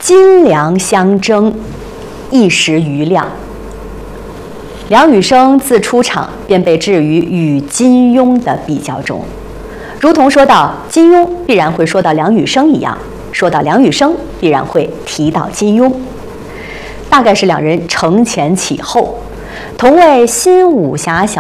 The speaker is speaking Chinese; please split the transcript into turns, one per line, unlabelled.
金梁相争，一时瑜亮。梁羽生自出场便被置于与金庸的比较中，如同说到金庸必然会说到梁羽生一样，说到梁羽生必然会提到金庸。大概是两人承前启后，同为新武侠小